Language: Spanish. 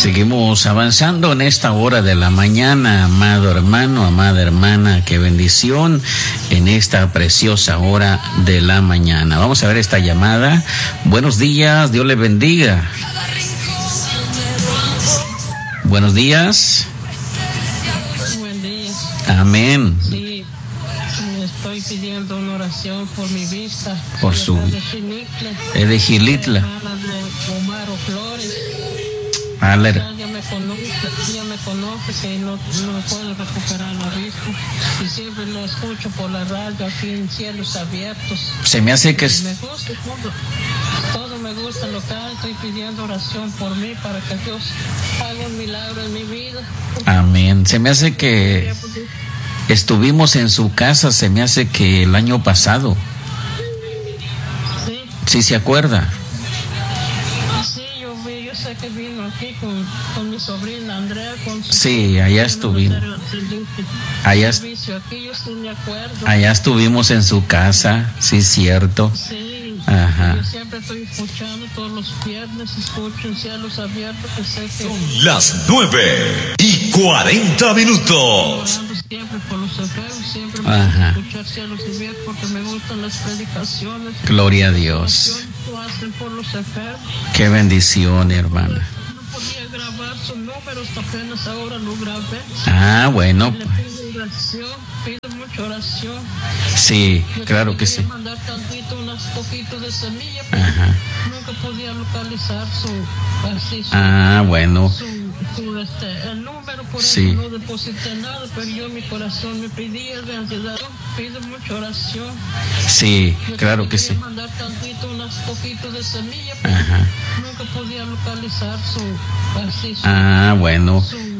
Seguimos avanzando en esta hora de la mañana, amado hermano, amada hermana, qué bendición en esta preciosa hora de la mañana. Vamos a ver esta llamada. Buenos días, Dios le bendiga. Buenos días. Buen día. Amén. Sí, estoy pidiendo una oración por mi vista. Por su... Es de Gilitla. De Omaro Flores. Ya me conoce que no puedo recuperar la vista. Y siempre lo escucho por la radio aquí en Cielos Abiertos. Se me hace que... Me gusta todo me gusta lo que estoy pidiendo oración por mí para que Dios haga un milagro en mi vida. Amén. Se me hace que estuvimos en su casa, se me hace que el año pasado. Sí. ¿Sí se acuerda? Que vino aquí con mi sobrina Andrea. Sí, allá estuvimos. Allá estuvimos en su casa, sí, cierto. Sí, ajá. Yo siempre estoy escuchando todos los viernes, escucho en Cielos Abiertos. Que sé que son las 9:40. Siempre por los enfermos, siempre ajá. Escuchar Cielos Abiertos porque me gustan las predicaciones. Gloria a Dios. Por los enfermos. Qué bendición, hermana. No podía grabar su número, hasta apenas ahora lo grabé. Ah, bueno. Pido mucha oración. Sí, claro que sí. Mandar unos poquitos de semilla, ajá. Nunca podía localizar su bueno. El número, por sí. eso no deposité nada, pero yo mi corazón me pedía de ansiedad. Pido mucha oración. Sí, claro que sí. Mandar unos poquitos de semilla, ajá. Nunca podía localizar su bueno.